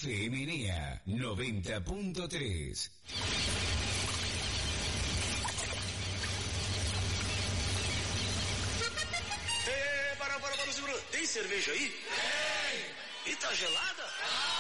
FM 90.3. Para, segura. Tem cerveja aí? Tem. E tá gelada?